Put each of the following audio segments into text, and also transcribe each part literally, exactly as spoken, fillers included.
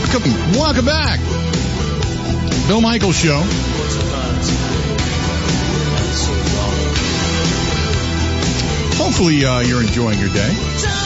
Welcome, welcome back. Bill Michaels Show. Hopefully uh, you're enjoying your day.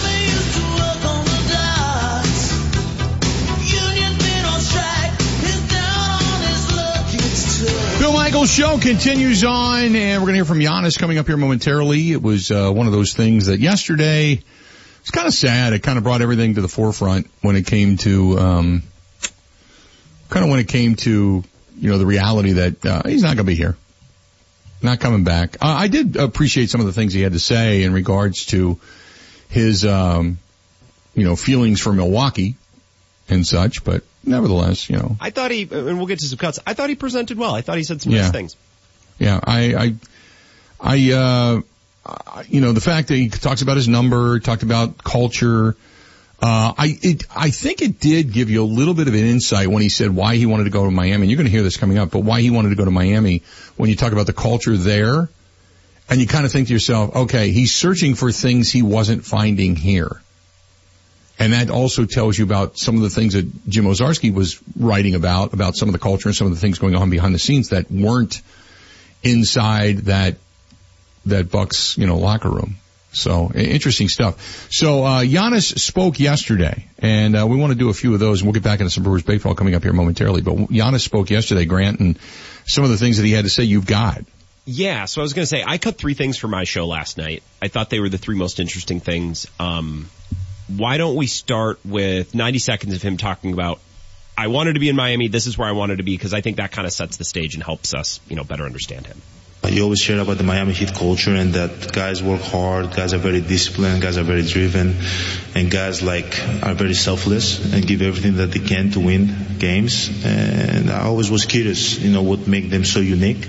Bill Michaels Show continues on, and we're going to hear from Giannis coming up here momentarily. It was uh, one of those things that yesterday, it's kind of sad. It kind of brought everything to the forefront when it came to, um, kind of when it came to, you know, the reality that uh, he's not going to be here. Not coming back. Uh, I did appreciate some of the things he had to say in regards to his, um, you know, feelings for Milwaukee and such, but nevertheless, you know. I thought he, and we'll get to some cuts, I thought he presented well. I thought he said some yeah. nice things. Yeah, I, I, I, uh, uh, you know, the fact that he talks about his number, talked about culture, Uh, I, it, I think it did give you a little bit of an insight when he said why he wanted to go to Miami. And you're going to hear this coming up, but why he wanted to go to Miami when you talk about the culture there. And you kind of think to yourself, okay, he's searching for things he wasn't finding here. And that also tells you about some of the things that Jim Owczarski was writing about, about some of the culture and some of the things going on behind the scenes that weren't inside that, that Bucks, you know, locker room. So, interesting stuff. So, uh, Giannis spoke yesterday, and, uh, we want to do a few of those, and we'll get back into some Brewers baseball coming up here momentarily. But Giannis spoke yesterday, Grant, and some of the things that he had to say, you've got. Yeah, so I was going to say, I cut three things for my show last night. I thought they were the three most interesting things. Um, why don't we start with ninety seconds of him talking about, I wanted to be in Miami, this is where I wanted to be, because I think that kind of sets the stage and helps us, you know, better understand him. You always share about the Miami Heat culture and that guys work hard, guys are very disciplined, guys are very driven, and guys like are very selfless and give everything that they can to win games. And I always was curious, you know, what make them so unique.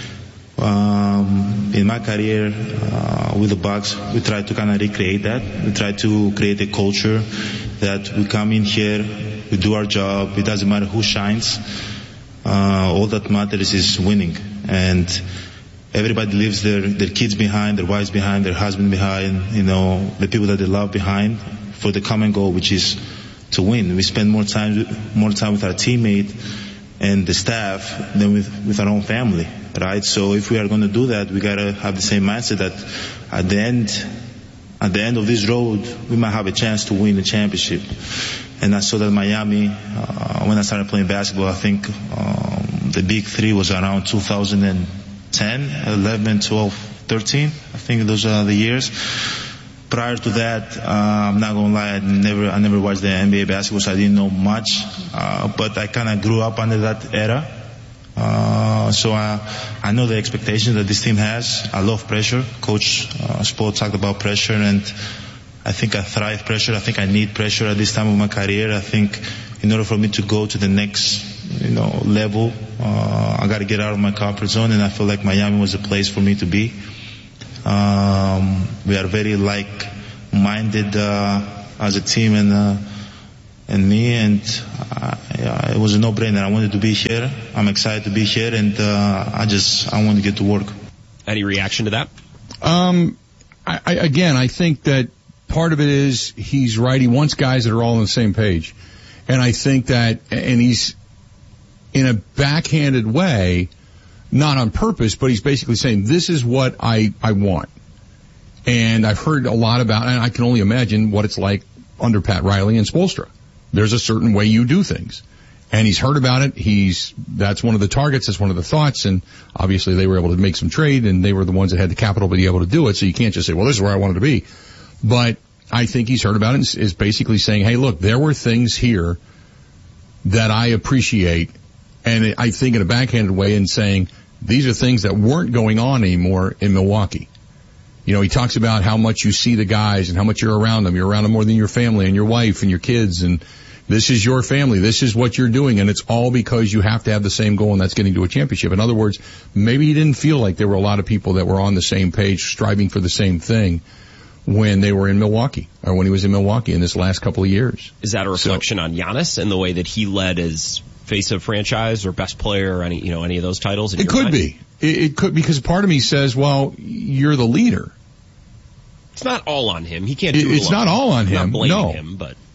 Um, in my career uh, with the Bucks, we try to kind of recreate that. We try to create a culture that we come in here, we do our job. It doesn't matter who shines. Uh, all that matters is winning. And everybody leaves their, their kids behind, their wives behind, their husband behind, you know, the people that they love behind for the common goal, which is to win. We spend more time, more time with our teammate and the staff than with, with our own family, right? So if we are going to do that, we got to have the same mindset that at the end, at the end of this road, we might have a chance to win the championship. And I saw that Miami, uh, when I started playing basketball, I think um, the big three was around two thousand ten, eleven, twelve, thirteen. I think those are the years. Prior to that, uh, I'm not gonna lie, I never, I never watched the N B A basketball, so I didn't know much. Uh, but I kind of grew up under that era. Uh, so I, I know the expectations that this team has. I love pressure. Coach uh, Spo talked about pressure, and I think I thrive pressure. I think I need pressure at this time of my career. I think in order for me to go to the next, you know, level, uh, I got to get out of my comfort zone, and I feel like Miami was a place for me to be. Um, we are very like-minded uh, as a team, and uh, and me, and uh, yeah, it was a no-brainer. I wanted to be here. I'm excited to be here, and uh, I just I want to get to work. Any reaction to that? Um, I, I, again, I think that part of it is he's right. He wants guys that are all on the same page, and I think that, and he's in a backhanded way. Not on purpose, but he's basically saying, this is what I, I want. And I've heard a lot about, and I can only imagine what it's like under Pat Riley and Spoelstra. There's a certain way you do things. And he's heard about it. He's, that's one of the targets, that's one of the thoughts, and obviously they were able to make some trade, and they were the ones that had the capital to be able to do it, so you can't just say, well, this is where I wanted to be. But I think he's heard about it and is basically saying, hey, look, there were things here that I appreciate, and I think in a backhanded way, and saying, these are things that weren't going on anymore in Milwaukee. You know, he talks about how much you see the guys and how much you're around them. You're around them more than your family and your wife and your kids, and this is your family. This is what you're doing, and it's all because you have to have the same goal, and that's getting to a championship. In other words, maybe he didn't feel like there were a lot of people that were on the same page, striving for the same thing when they were in Milwaukee, or when he was in Milwaukee in this last couple of years. Is that a reflection so, on Giannis and the way that he led as face of franchise or best player or any, you know, any of those titles? In it your could mind? be. It, it could, because part of me says, well, you're the leader. It's not all on him. He can't do it It's alone. not all on I'm him. not blaming no. him, but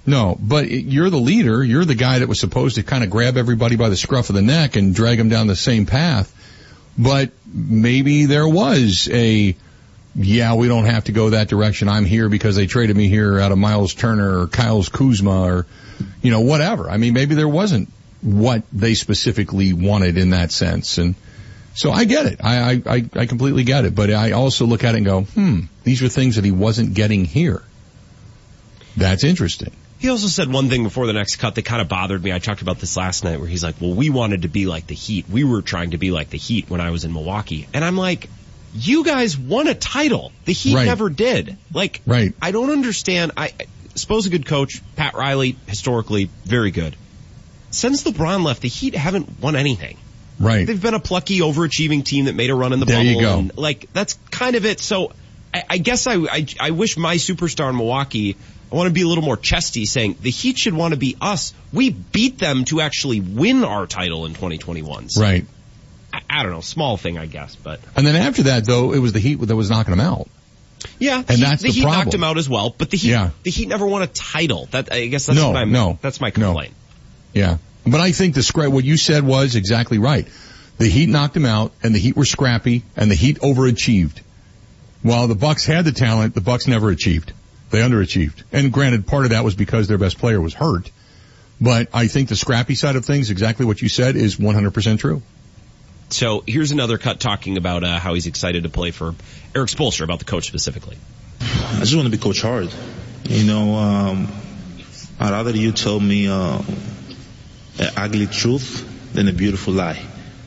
No, but you're the leader. You're the guy that was supposed to kind of grab everybody by the scruff of the neck and drag them down the same path. But maybe there was a, yeah, we don't have to go that direction. I'm here because they traded me here out of Miles Turner or Kyle Kuzma or, you know, whatever. I mean, maybe there wasn't what they specifically wanted in that sense. And so I get it. I, I, I completely get it. But I also look at it and go, hmm, these are things that he wasn't getting here. That's interesting. He also said one thing before the next cut that kind of bothered me. I talked about this last night where he's like, well, we wanted to be like the Heat. We were trying to be like the Heat when I was in Milwaukee. And I'm like, you guys won a title. The Heat right. never did. Like, right. I don't understand. I suppose a good coach, Pat Riley, historically, very good. Since LeBron left, the Heat haven't won anything. Right. They've been a plucky, overachieving team that made a run in the there bubble. You go. And, like, that's kind of it. So I, I guess I, I, I wish my superstar in Milwaukee, I want to be a little more chesty, saying the Heat should want to be us. We beat them to actually win our title in twenty twenty-one. So right. I, I don't know, small thing, I guess, but. And then after that, though, it was the Heat that was knocking them out. Yeah, and he, that's the, the Heat problem. knocked him out as well, but the Heat, yeah. the Heat never won a title. That I guess that's no, my no, that's my complaint. No. Yeah, but I think the scra- what you said was exactly right. The Heat knocked him out, and the Heat were scrappy, and the Heat overachieved. While the Bucks had the talent, the Bucks never achieved. They underachieved. And granted, part of that was because their best player was hurt. But I think the scrappy side of things, exactly what you said, is one hundred percent true. So here's another cut talking about uh, how he's excited to play for Erik Spoelstra, about the coach specifically. I just want to be Coach Hard. You know, um, I'd rather you tell me uh, an ugly truth than a beautiful lie.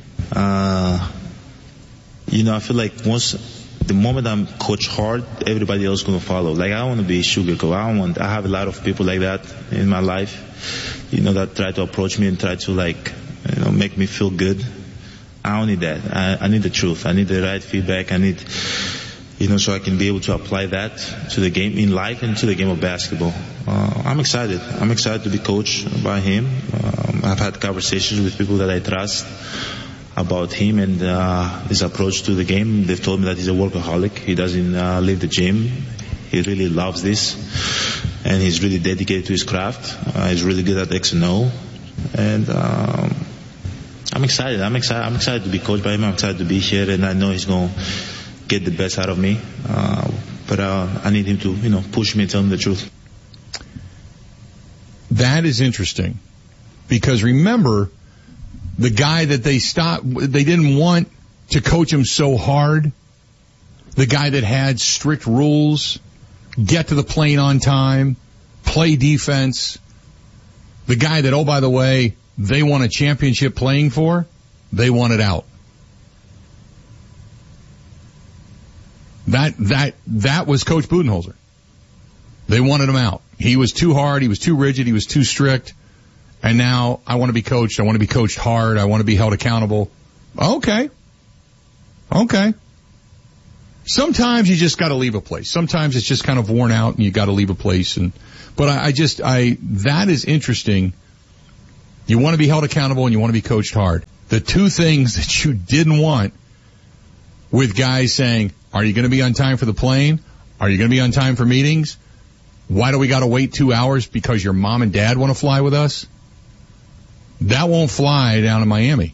Uh, you know, I feel like once, the moment I'm Coach Hard, everybody else is going to follow. Like, I don't want to be sugar coat. I don't want, I have a lot of people like that in my life, you know, that try to approach me and try to, like, you know, make me feel good. I don't need that. I, I need the truth. I need the right feedback. I need, you know, so I can be able to apply that to the game in life and to the game of basketball. Uh, I'm excited. I'm excited to be coached by him. Um, I've had conversations with people that I trust about him and uh, his approach to the game. They've told me that he's a workaholic. He doesn't uh, leave the gym. He really loves this, and he's really dedicated to his craft. Uh, he's really good at X and O, and um, I'm excited. I'm excited. I'm excited to be coached by him. I'm excited to be here, and I know he's going to get the best out of me. Uh, but uh, I need him to, you know, push me and tell me the truth. That is interesting, because remember, the guy that they stopped, they didn't want to coach him so hard, the guy that had strict rules, get to the plane on time, play defense, the guy that, oh, by the way, they won a championship playing for, they wanted out. That, that, that was Coach Budenholzer. They wanted him out. He was too hard, he was too rigid, he was too strict. And now I want to be coached. I want to be coached hard. I want to be held accountable. Okay. Okay. Sometimes you just got to leave a place. Sometimes it's just kind of worn out and you got to leave a place. And, but I, I just, I, that is interesting. You want to be held accountable and you want to be coached hard. The two things that you didn't want with guys saying, are you going to be on time for the plane? Are you going to be on time for meetings? Why do we got to wait two hours because your mom and dad want to fly with us? That won't fly down in Miami.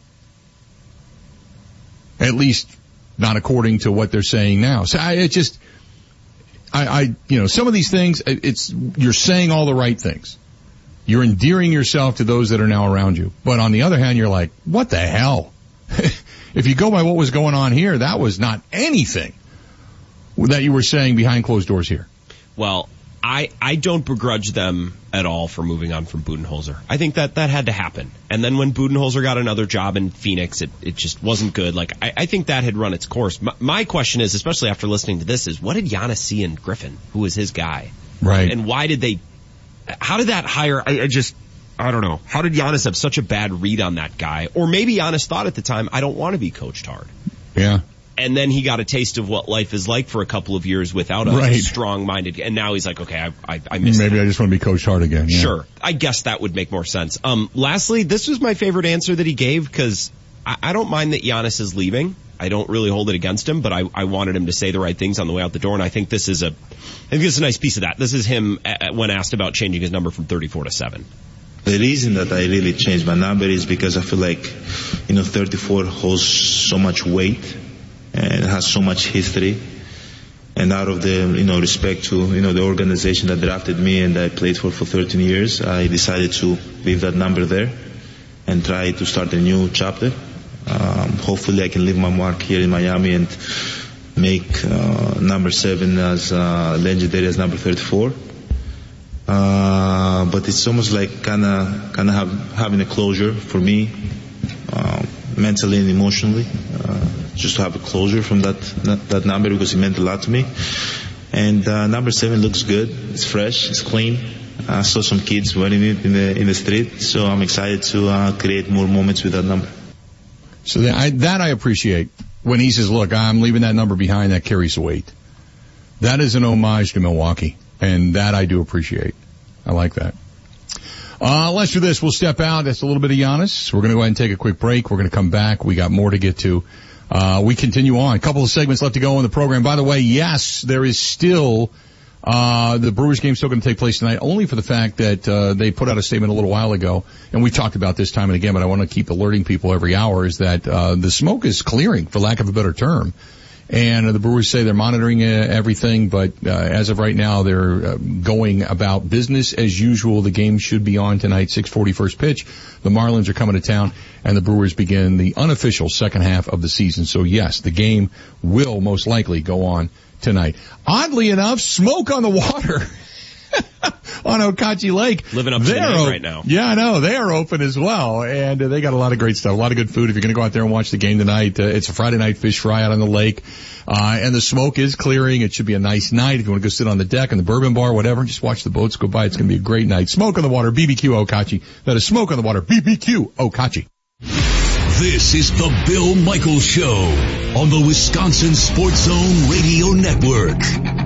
At least not according to what they're saying now. So I, it just, I, I, you know, some of these things, it's, you're saying all the right things. You're endearing yourself to those that are now around you. But on the other hand, you're like, what the hell? If you go by what was going on here, that was not anything that you were saying behind closed doors here. Well, I, I don't begrudge them at all for moving on from Budenholzer. I think that that had to happen. And then when Budenholzer got another job in Phoenix, it, it just wasn't good. Like, I, I think that had run its course. My, my question is, especially after listening to this, is what did Giannis see in Griffin, who was his guy? Right. And why did they, how did that hire, I, I just, I don't know. How did Giannis have such a bad read on that guy? Or maybe Giannis thought at the time, I don't want to be coached hard. Yeah. And then he got a taste of what life is like for a couple of years without a right. strong-minded, and now he's like, okay, I, I, I missed Maybe that. I just want to be coached hard again. Yeah. Sure. I guess that would make more sense. Um, lastly, this was my favorite answer that he gave, because I, I don't mind that Giannis is leaving. I don't really hold it against him, but I, I wanted him to say the right things on the way out the door, and I think this is a, I think this is a nice piece of that. This is him uh, when asked about changing his number from thirty-four to seven. The reason that I really changed my number is because I feel like, you know, thirty-four holds so much weight and has so much history. And out of the, you know, respect to, you know, the organization that drafted me and I played for for thirteen years, I decided to leave that number there and try to start a new chapter. Um, hopefully I can leave my mark here in Miami and make uh, number seven as uh, legendary as number thirty-four. Uh, but it's almost like kind of kind of have, having a closure for me, uh, mentally and emotionally. Uh, just to have a closure from that that number because it meant a lot to me. And uh, number seven looks good. It's fresh. It's clean. I saw some kids wearing it in the in the street, so I'm excited to uh, create more moments with that number. So that I, that I appreciate when he says, "Look, I'm leaving that number behind. That carries weight." That is an homage to Milwaukee, and that I do appreciate. I like that. Uh, let's do this. We'll step out. That's a little bit of Giannis. We're going to go ahead and take a quick break. We're going to come back. We got more to get to. Uh, we continue on. A couple of segments left to go in the program. By the way, yes, there is still, uh, the Brewers game still going to take place tonight, only for the fact that, uh, they put out a statement a little while ago, and we talked about this time and again, but I want to keep alerting people every hour, is that, uh, the smoke is clearing, for lack of a better term. And uh, the Brewers say they're monitoring uh, everything, but uh, as of right now, they're uh, going about business as usual. The game should be on tonight, six forty first pitch. The Marlins are coming to town, and the Brewers begin the unofficial second half of the season. So, yes, the game will most likely go on tonight. Oddly enough, smoke on the water on Okachi Lake. Living up to the name right now. Yeah, I know. They are open as well, and uh, they got a lot of great stuff, a lot of good food. If you're going to go out there and watch the game tonight, uh, it's a Friday night fish fry out on the lake, uh, and the smoke is clearing. It should be a nice night. If you want to go sit on the deck in the bourbon bar, whatever, just watch the boats go by. It's going to be a great night. Smoke on the water, B B Q Okachi. That is Smoke on the Water, B B Q Okachi. This is the Bill Michaels Show on the Wisconsin Sports Zone Radio Network.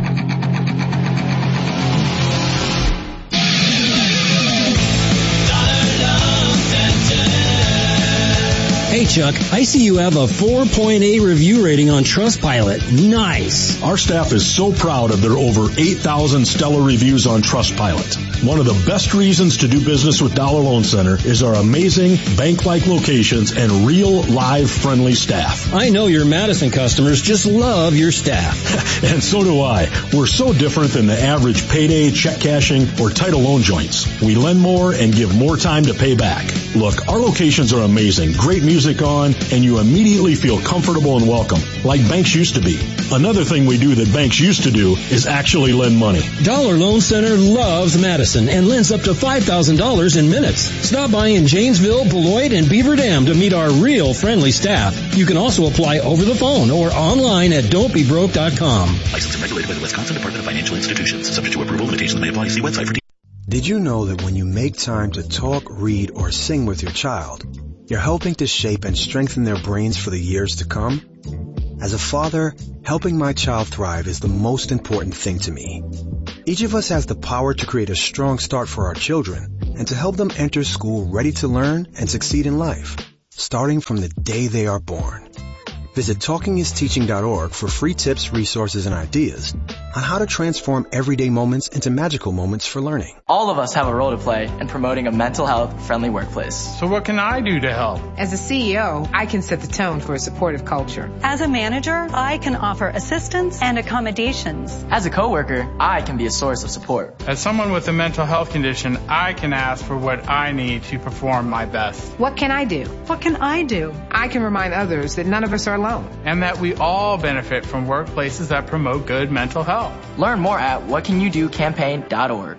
Hey Chuck, I see you have a four point eight review rating on Trustpilot. Nice. Our staff is so proud of their over eight thousand stellar reviews on Trustpilot. One of the best reasons to do business with Dollar Loan Center is our amazing bank-like locations and real, live, friendly staff. I know your Madison customers just love your staff. And so do I. We're so different than the average payday, check cashing, or title loan joints. We lend more and give more time to pay back. Look, our locations are amazing. Great music on, and you immediately feel comfortable and welcome, like banks used to be. Another thing we do that banks used to do is actually lend money. Dollar Loan Center loves Madison and lends up to five thousand dollars in minutes. Stop by in Janesville, Beloit, and Beaver Dam to meet our real friendly staff. You can also apply over the phone or online at don't be broke dot com. Licensed and regulated by the Wisconsin Department of Financial Institutions. Subject to approval, limitations may apply. See website for details. Did you know that when you make time to talk, read, or sing with your child, you're helping to shape and strengthen their brains for the years to come? As a father, helping my child thrive is the most important thing to me. Each of us has the power to create a strong start for our children and to help them enter school ready to learn and succeed in life, starting from the day they are born. Visit talking is teaching dot org for free tips, resources, and ideas on how to transform everyday moments into magical moments for learning. All of us have a role to play in promoting a mental health friendly workplace. So what can I do to help? As a C E O, I can set the tone for a supportive culture. As a manager, I can offer assistance and accommodations. As a coworker, I can be a source of support. As someone with a mental health condition, I can ask for what I need to perform my best. What can I do? What can I do? I can remind others that none of us are alone. And that we all benefit from workplaces that promote good mental health. Learn more at what can you do campaign dot org.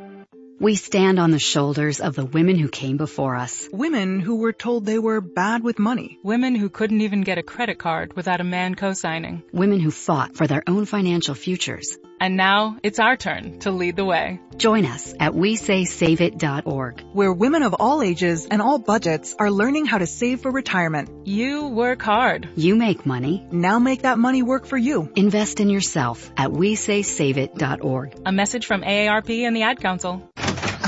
We stand on the shoulders of the women who came before us. Women who were told they were bad with money. Women who couldn't even get a credit card without a man co-signing. Women who fought for their own financial futures. And now it's our turn to lead the way. Join us at we say save it dot org, where women of all ages and all budgets are learning how to save for retirement. You work hard. You make money. Now make that money work for you. Invest in yourself at we say save it dot org. A message from A A R P and the Ad Council.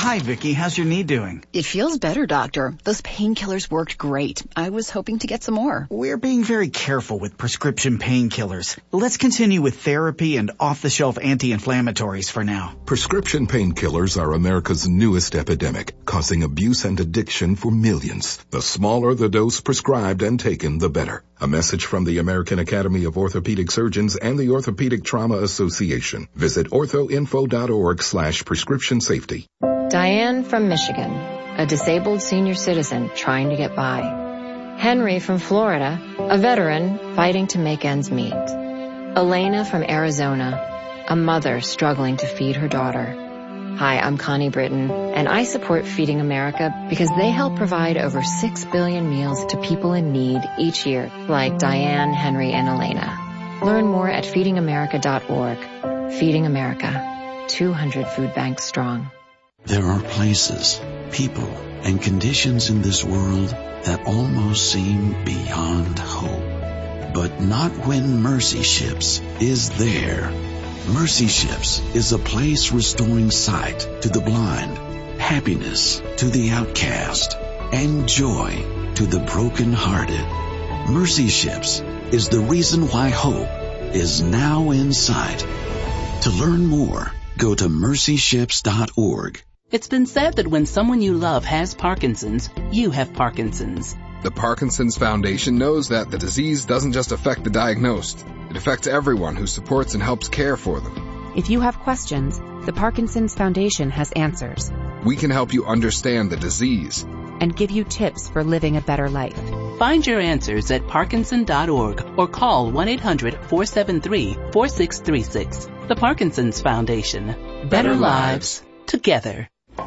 Hi, Vicky. How's your knee doing? It feels better, doctor. Those painkillers worked great. I was hoping to get some more. We're being very careful with prescription painkillers. Let's continue with therapy and off-the-shelf anti-inflammatories for now. Prescription painkillers are America's newest epidemic, causing abuse and addiction for millions. The smaller the dose prescribed and taken, the better. A message from the American Academy of Orthopedic Surgeons and the Orthopedic Trauma Association. Visit orthoinfo.org slash prescription safety. Diane from Michigan, a disabled senior citizen trying to get by. Henry from Florida, a veteran fighting to make ends meet. Elena from Arizona, a mother struggling to feed her daughter. Hi, I'm Connie Britton, and I support Feeding America because they help provide over six billion meals to people in need each year, like Diane, Henry, and Elena. Learn more at feeding america dot org. Feeding America, two hundred food banks strong. There are places, people, and conditions in this world that almost seem beyond hope. But not when Mercy Ships is there. Mercy Ships is a place restoring sight to the blind, happiness to the outcast, and joy to the brokenhearted. Mercy Ships is the reason why hope is now in sight. To learn more, go to mercy ships dot org. It's been said that when someone you love has Parkinson's, you have Parkinson's. The Parkinson's Foundation knows that the disease doesn't just affect the diagnosed. It affects everyone who supports and helps care for them. If you have questions, the Parkinson's Foundation has answers. We can help you understand the disease and give you tips for living a better life. Find your answers at parkinson dot org or call one eight hundred four seven three four six three six. The Parkinson's Foundation. Better lives together.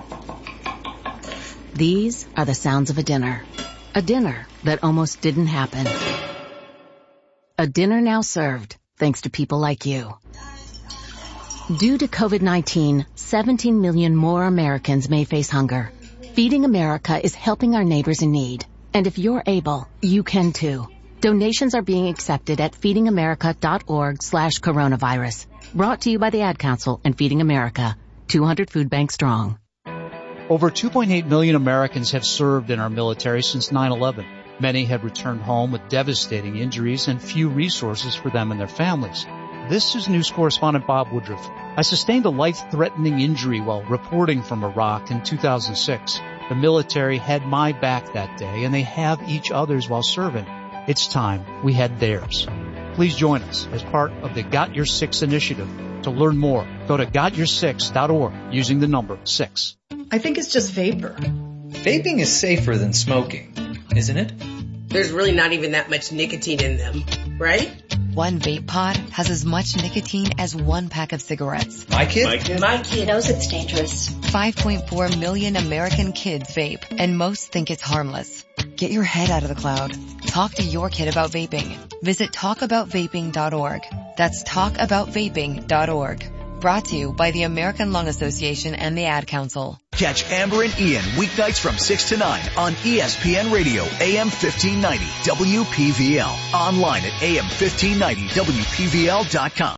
These are the sounds of a dinner. A dinner that almost didn't happen. A dinner now served, thanks to people like you. Due to COVID nineteen, seventeen million more Americans may face hunger. Feeding America is helping our neighbors in need. And if you're able, you can too. Donations are being accepted at feeding america dot org slash coronavirus. Brought to you by the Ad Council and Feeding America, two hundred food banks strong. Over two point eight million Americans have served in our military since nine eleven. Many have returned home with devastating injuries and few resources for them and their families. This is news correspondent Bob Woodruff. I sustained a life-threatening injury while reporting from Iraq in two thousand six. The military had my back that day, and they have each other's while serving. It's time we had theirs. Please join us as part of the Got Your Six initiative. To learn more, go to got your six dot org using the number six. I think it's just vapor. Vaping is safer than smoking, isn't it? There's really not even that much nicotine in them, right? One vape pod has as much nicotine as one pack of cigarettes. My kid? My kid, My kid knows it's dangerous. five point four million American kids vape, and most think it's harmless. Get your head out of the cloud. Talk to your kid about vaping. Visit talk about vaping dot org. That's talk about vaping dot org. Brought to you by the American Lung Association and the Ad Council. Catch Amber and Ian weeknights from six to nine on E S P N Radio, A M fifteen ninety, W P V L. Online at A M fifteen ninety W P V L dot com.